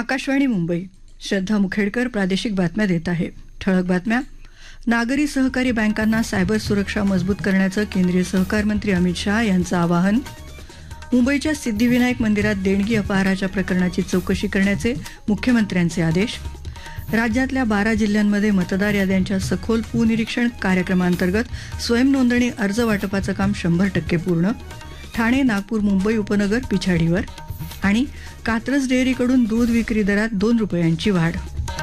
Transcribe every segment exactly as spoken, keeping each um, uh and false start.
आकाशवाणी मुंबई. श्रद्धा मुखेडकर प्रादेशिक बातम्या देत आहे. ठळक बातम्या. नागरी सहकारी बँकांना सायबर सुरक्षा मजबूत करण्याचं केंद्रीय सहकार मंत्री अमित शहा यांचं आवाहन. मुंबईच्या सिद्धिविनायक मंदिरात देणगी अपहाराच्या प्रकरणाची चौकशी करण्याचे मुख्यमंत्र्यांचे आदेश. राज्यातल्या बारा जिल्ह्यांमध्ये मतदार याद्यांच्या सखोल पुनिरीक्षण कार्यक्रमांतर्गत स्वयंनोंदणी अर्ज वाटपाचं काम शंभर टक्के पूर्ण. ठाणे, नागपूर, मुंबई उपनगर पिछाडीवर. आणि कात्रज डेअरीकडून दूध विक्री दरात दोन रुपयांची वाढ.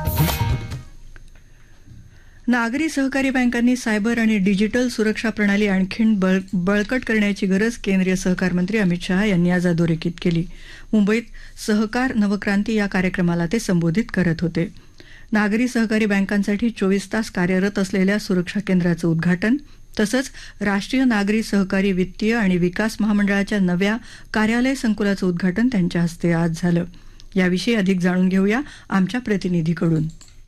नागरी सहकारी बँकांनी सायबर आणि डिजिटल सुरक्षा प्रणाली आणखीन बळ बळकट करण्याची गरज केंद्रीय सहकार मंत्री अमित शहा यांनी आज अधोरेखित केली. मुंबईत सहकार नवक्रांती या कार्यक्रमाला ते संबोधित करत होते. नागरी सहकारी बँकांसाठी चोवीस तास कार्यरत असलेल्या सुरक्षा केंद्राचं उद्घाटन तसंच राष्ट्रीय नागरी सहकारी वित्तीय आणि विकास महामंडळाच्या नव्या कार्यालय संकुलाचं उद्घाटन त्यांच्या हस्ते आज झालं. याविषयी अधिक जाणून घेऊया आमच्या प्रतिनिधीकडून.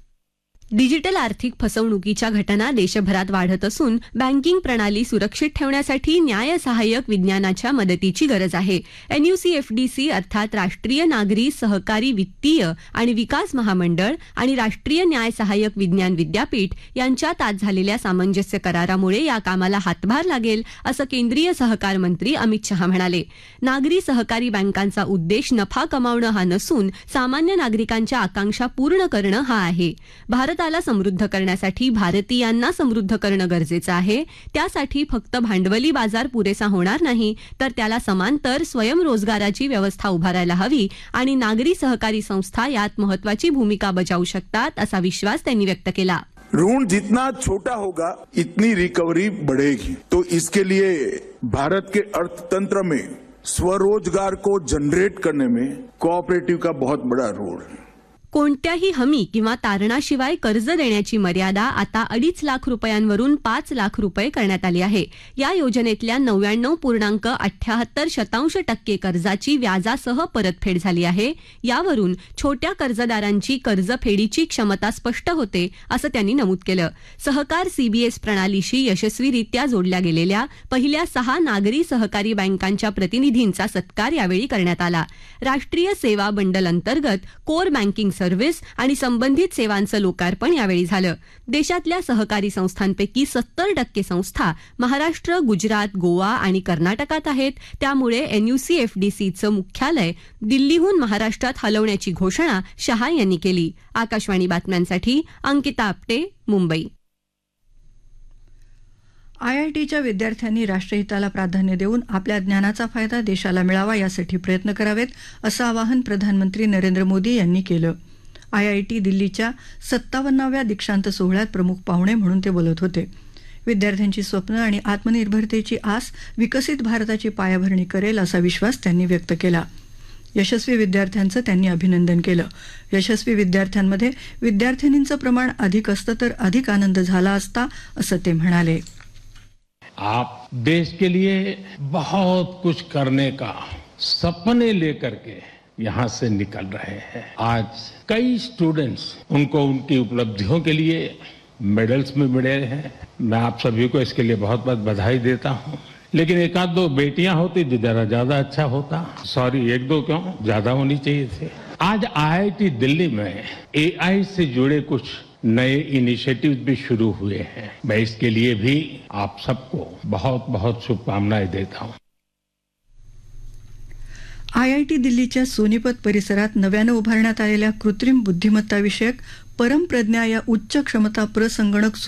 डिजिटल आर्थिक फसवणुकीच्या घटना देशभरात वाढत असून बँकिंग प्रणाली सुरक्षित ठेवण्यासाठी न्याय सहाय्यक विज्ञानाच्या मदतीची गरज आहे. एनयूसीएफडीसी अर्थात राष्ट्रीय नागरी सहकारी वित्तीय आणि विकास महामंडळ आणि राष्ट्रीय न्याय सहाय्यक विज्ञान विद्यापीठ यांच्यात आज झालेल्या सामंजस्य करारामुळे या कामाला हातभार लागेल असं केंद्रीय सहकार मंत्री अमित शहा म्हणाले. नागरी सहकारी बँकांचा उद्देश नफा कमावणं हा नसून सामान्य नागरिकांच्या आकांक्षा पूर्ण करणं हा आहे. भारत भारताला समृद्ध करण्यासाठी भारतीयांना समृद्ध करणं गरजेचं आहे. त्यासाठी फक्त भांडवली बाजार पुरेसा होणार नाही तर त्याला समांतर स्वयंरोजगाराची व्यवस्था उभारायला हवी आणि नागरी सहकारी संस्था यात महत्वाची भूमिका बजावू शकतात असा विश्वास त्यांनी व्यक्त केला. ऋण जितना छोटा होगा इतनी रिकवरी बढ़ेगी. तो इसके लिए भारत के अर्थतंत्र में स्वरोजगार को जनरेट करने में कोऑपरेटिव का बहुत बड़ा रोल है. कोणत्याही हमी किंवा तारणाशिवाय कर्ज देण्याची मर्यादा आता अडीच लाख रुपयांवरून पाच लाख रुपये करण्यात आली आहे. या योजनेतल्या नव्याण्णव पूर्णांक अठ्याहत्तर शतांश टक्के कर्जाची व्याजासह परतफेड झाली आहे. यावरून छोट्या कर्जदारांची कर्जफेडीची क्षमता स्पष्ट होते असं त्यांनी नमूद केलं. सहकार सीबीएस प्रणालीशी यशस्वीरित्या जोडल्या गेलेल्या पहिल्या सहा नागरी सहकारी बँकांच्या प्रतिनिधींचा सत्कार यावेळी करण्यात आला. राष्ट्रीय सेवा बंडल अंतर्गत कोर बँकिंग सर्व्हिस आणि संबंधित सेवांचं लोकार्पण यावेळी झालं. देशातल्या सहकारी संस्थांपैकी सत्तर टक्के संस्था महाराष्ट्र, गुजरात, गोवा आणि कर्नाटकात आहेत. त्यामुळे एनयूसीएफडीसीचं मुख्यालय दिल्लीहून महाराष्ट्रात हलवण्याची घोषणा शहा यांनी केली. आकाशवाणी बातम्यांसाठी अंकिता आपटे, मुंबई. आयआयटीच्या विद्यार्थ्यांनी राष्ट्रहिताला प्राधान्य देऊन आपल्या ज्ञानाचा फायदा देशाला मिळावा यासाठी प्रयत्न करावेत असं आवाहन प्रधानमंत्री नरेंद्र मोदी यांनी केलं. आयआयटी दिल्लीच्या सत्तावन्नाव्या दीक्षांत सोहळ्यात प्रमुख पाहुणे म्हणून ते बोलत होते. विद्यार्थ्यांची स्वप्न आणि आत्मनिर्भरतेची आस विकसित भारताची पायाभरणी करेल असा विश्वास त्यांनी व्यक्त केला. यशस्वी विद्यार्थ्यांचं त्यांनी अभिनंदन केलं. यशस्वी विद्यार्थ्यांमध्ये विद्यार्थिनींचं प्रमाण अधिक असतं तर अधिक आनंद झाला असता असं ते म्हणाले. आप देश के लिए बहुत कुछ करने का सपने लेकर के यहाँ से निकल रहे हैं. आज कई स्टूडेंट्स उनको उनकी उपलब्धियों के लिए मेडल्स में मिले हैं. मैं आप सभी को इसके लिए बहुत बहुत बधाई देता हूँ. लेकिन एक आध दो बेटियां होती तो जरा ज्यादा अच्छा होता. सॉरी, एक दो क्यों, ज्यादा होनी चाहिए थे. आज आईआईटी दिल्ली में एआई से जुड़े कुछ नए इनिशिएटिव्स भी शुरू हुए हैं. मैं इसके लिए भी आप सबको बहुत बहुत शुभकामनाएं देता हूं. आयआयटी दिल्लीच्या सोनीपत परिसरात नव्यानं उभारण्यात आलेल्या कृत्रिम बुद्धिमत्ता विषयक परमप्रज्ञा या उच्च क्षमता प्रसंगणक